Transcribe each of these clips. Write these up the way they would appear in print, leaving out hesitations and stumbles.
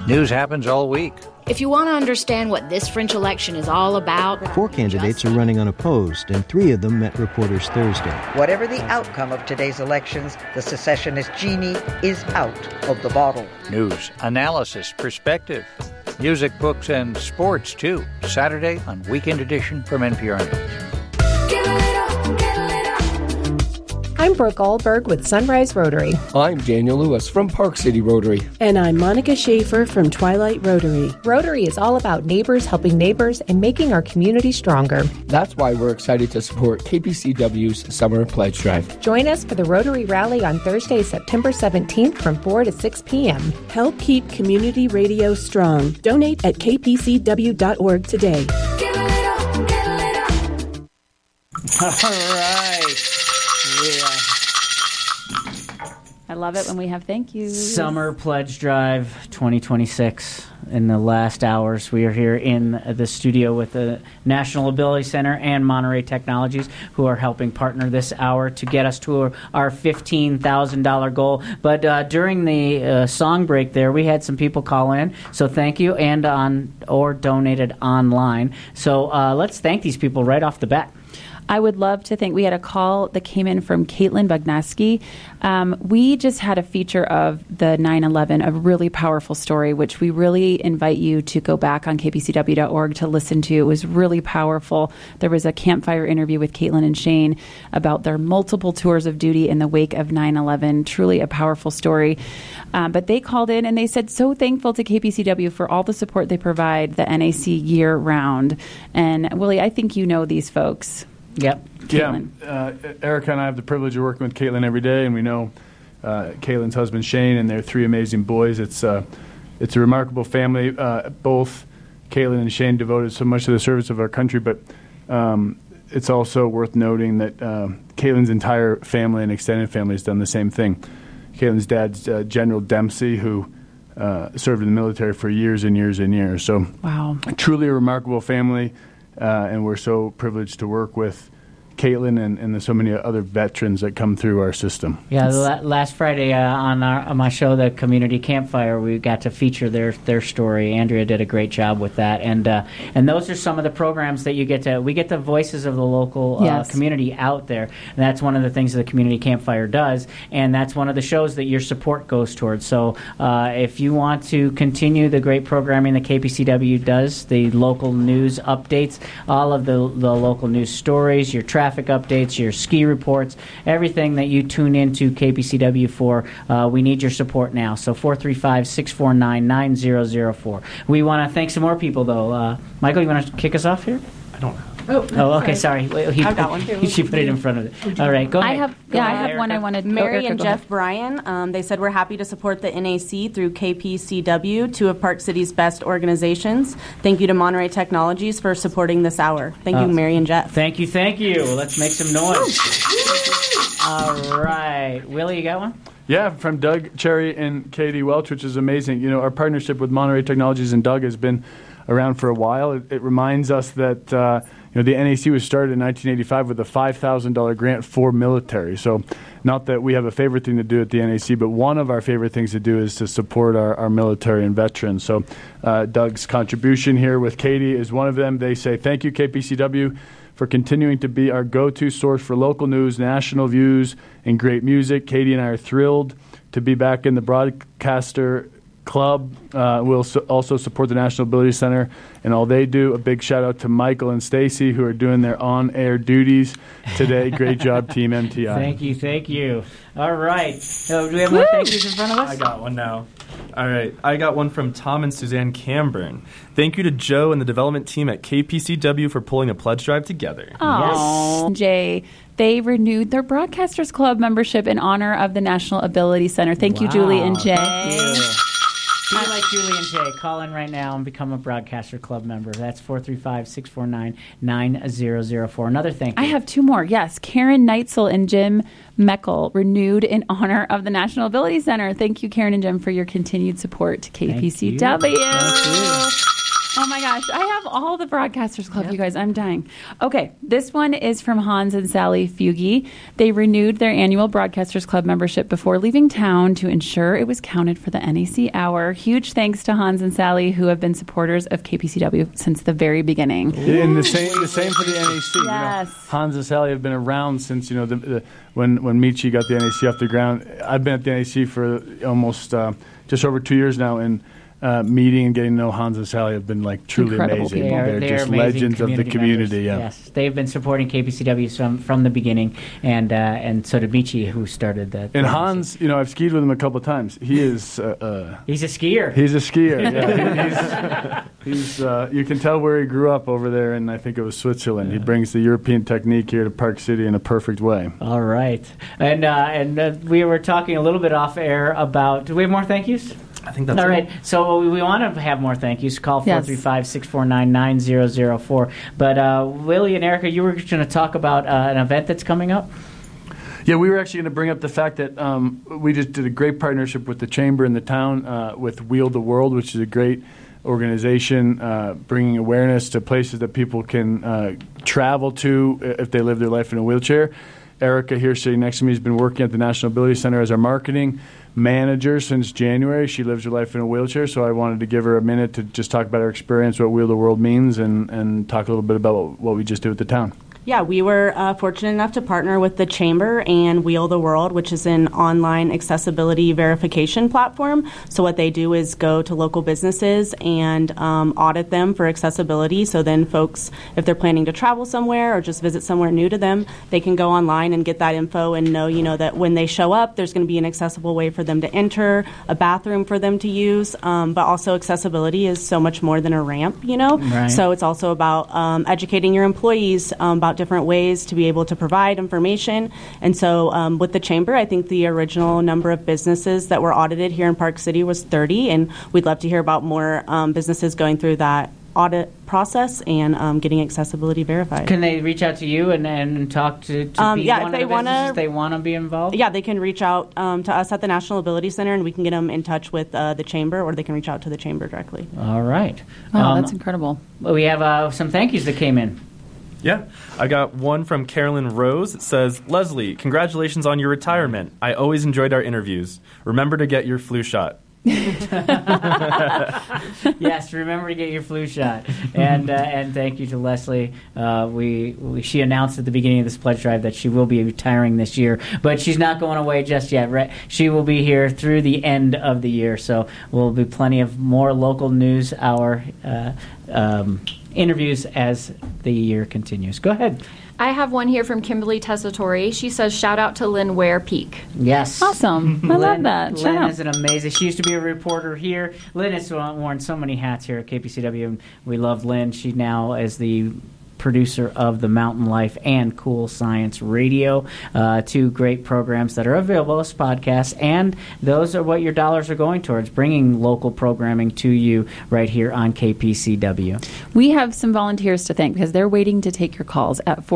News happens all week. If you want to understand what this French election is all about... 4 candidates are running unopposed, and 3 of them met reporters Thursday. Whatever the outcome of today's elections, the secessionist genie is out of the bottle. News, analysis, perspective, music, books, and sports, too. Saturday on Weekend Edition from NPR News. I'm Brooke Goldberg with Sunrise Rotary. I'm Daniel Lewis from Park City Rotary. And I'm Monica Schaefer from Twilight Rotary. Rotary is all about neighbors helping neighbors and making our community stronger. That's why we're excited to support KPCW's Summer Pledge Drive. Join us for the Rotary Rally on Thursday, September 17th from 4 to 6 p.m. Help keep community radio strong. Donate at kpcw.org today. All right. Yeah. I love it when we have thank yous. Summer Pledge Drive 2026. In the last hours, we are here in the studio with the National Ability Center and Monterey Technologies, who are helping partner this hour to get us to our $15,000 goal. But during the song break there, we had some people call in, so thank you, and or donated online. So let's thank these people right off the bat. I would love to think we had a call that came in from Caitlin Bugnaski. We just had a feature of the 9/11, a really powerful story, which we really invite you to go back on kpcw.org to listen to. It was really powerful. There was a campfire interview with Caitlin and Shane about their multiple tours of duty in the wake of 9/11. Truly a powerful story. But they called in and they said, so thankful to KPCW for all the support they provide the NAC year round. And Willie, I think you know these folks. Yep. Caitlin. Yeah. Erica and I have the privilege of working with Caitlin every day, and we know Caitlin's husband Shane and their 3 amazing boys. It's a remarkable family. Both Caitlin and Shane devoted so much to the service of our country, but it's also worth noting that Caitlin's entire family and extended family has done the same thing. Caitlin's dad's General Dempsey, who served in the military for years and years and years. So, wow, truly a remarkable family. And we're so privileged to work with Caitlin and so many other veterans that come through our system. Yeah, last Friday on my show, The Community Campfire, we got to feature their story. Andrea did a great job with that, and those are some of the programs that we get the voices of the local community out there. And that's one of the things that the Community Campfire does, and that's one of the shows that your support goes towards. So if you want to continue the great programming that KPCW does, the local news updates, all of the local news stories, your traffic updates, your ski reports, everything that you tune into KPCW for, we need your support now. So 435-649-9004. We want to thank some more people, though. Michael, you want to kick us off here? I don't know. Oh, okay, sorry. I've got one too. She put it in front of it. All right, go ahead. I have one I wanted. Mary and Jeff Bryan, they said, we're happy to support the NAC through KPCW, 2 of Park City's best organizations. Thank you to Monterey Technologies for supporting this hour. Thank you, Mary and Jeff. Thank you. Let's make some noise. All right. Willie, you got one? Yeah, from Doug Cherry and Katie Welch, which is amazing. You know, our partnership with Monterey Technologies and Doug has been around for a while. It reminds us that the NAC was started in 1985 with a $5,000 grant for military. So not that we have a favorite thing to do at the NAC, but one of our favorite things to do is to support our military and veterans. So Doug's contribution here with Katie is one of them. They say, thank you, KPCW, for continuing to be our go-to source for local news, national views, and great music. Katie and I are thrilled to be back in the Broadcaster Club. We'll also support the National Ability Center and all they do. A big shout out to Michael and Stacy, who are doing their on-air duties today. Great job, Team MTI. Thank you. All right. So do we have more thank yous in front of us? I got one now. All right. I got one from Tom and Suzanne Camburn. Thank you to Joe and the development team at KPCW for pulling a pledge drive together. Oh, yes. Jay. They renewed their Broadcasters Club membership in honor of the National Ability Center. Thank you, Julie and Jay. Thank you. Be like Julie and Jay. Call in right now and become a Broadcaster Club member. That's 435-649-9004. Another thank you. I have 2 more. Yes, Karen Neitzel and Jim Meckel renewed in honor of the National Ability Center. Thank you, Karen and Jim, for your continued support to KPCW. Thank you. Oh my gosh, I have all the Broadcasters Club, you guys. I'm dying. Okay, this one is from Hans and Sally Fuge. They renewed their annual Broadcasters Club membership before leaving town to ensure it was counted for the NAC Hour. Huge thanks to Hans and Sally, who have been supporters of KPCW since the very beginning. And the same for the NAC. Yes. Hans and Sally have been around since when Michi got the NAC off the ground. I've been at the NAC for almost just over 2 years now, and meeting and getting to know Hans and Sally have been like truly Incredible amazing. people. They're just legends of the community. Yeah. Yes, they've been supporting KPCW from the beginning, and so did Michi, who started that. And Hans, I've skied with him a couple of times. He is he's a skier. He's a skier. Yeah. he's you can tell where he grew up over there, and I think it was Switzerland. He brings the European technique here to Park City in a perfect way. All right, and we were talking a little bit off air about. Do we have more thank yous? I think that's all right. So we want to have more thank yous. Call 435-649-9004. But Willie and Erica, you were going to talk about an event that's coming up? Yeah, we were actually going to bring up the fact that we just did a great partnership with the Chamber and the town with Wheel the World, which is a great organization bringing awareness to places that people can travel to if they live their life in a wheelchair. Erica here sitting next to me has been working at the National Ability Center as our marketing manager since January. She lives her life in a wheelchair, so I wanted to give her a minute to just talk about her experience, what Wheel the World means, and talk a little bit about what we just did with the town. Yeah, we were fortunate enough to partner with the Chamber and Wheel the World, which is an online accessibility verification platform. So what they do is go to local businesses and audit them for accessibility. So then folks, if they're planning to travel somewhere or just visit somewhere new to them, they can go online and get that info and know, that when they show up, there's going to be an accessible way for them to enter, a bathroom for them to use. But also accessibility is so much more than a ramp, Right. So it's also about educating your employees about different ways to be able to provide information. And so with the Chamber, I think the original number of businesses that were audited here in Park City was 30, and we'd love to hear about more businesses going through that audit process and getting accessibility verified. Can they reach out to you and talk to be one if of they the businesses they want to be involved? Yeah, they can reach out to us at the National Ability Center, and we can get them in touch with the Chamber, or they can reach out to the Chamber directly. All right. Wow, that's incredible. We have some thank yous that came in. Yeah, I got one from Carolyn Rose. It says, Leslie, congratulations on your retirement. I always enjoyed our interviews. Remember to get your flu shot. Yes, remember to get your flu shot. And thank you to Leslie. She announced at the beginning of this pledge drive that she will be retiring this year, but she's not going away just yet. Right? She will be here through the end of the year, so will be plenty of more local news hour interviews as the year continues. Go ahead. I have one here from Kimberly Tessitore. She says, shout out to Lynn Ware Peak. Yes. Awesome. I love that. Lynn is an amazing. She used to be a reporter here. Lynn has worn so many hats here at KPCW, and we love Lynn. She now is the producer of the Mountain Life and Cool Science Radio, two great programs that are available as podcasts, and those are what your dollars are going towards, bringing local programming to you right here on KPCW. We have some volunteers to thank because they're waiting to take your calls at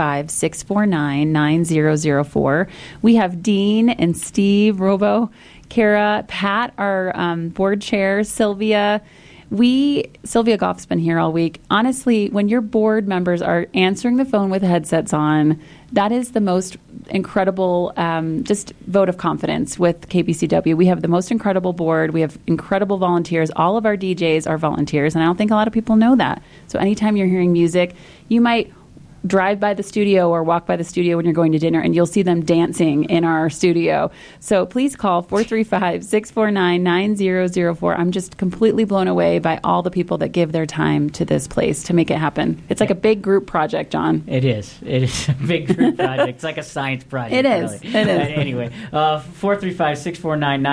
435-649-9004. We have Dean and Steve, Robo, Kara, Pat, our board chair, Sylvia Goff's been here all week. Honestly, when your board members are answering the phone with headsets on, that is the most incredible just vote of confidence with KPCW. We have the most incredible board. We have incredible volunteers. All of our DJs are volunteers, and I don't think a lot of people know that. So anytime you're hearing music, you might drive by the studio or walk by the studio when you're going to dinner, and you'll see them dancing in our studio. So please call 435-649-9004. I'm just completely blown away by all the people that give their time to this place to make it happen. It's like a big group project, John. It is. It is a big group project. It's like a science project. It is. Really. It is. Anyway, 435-649-9004.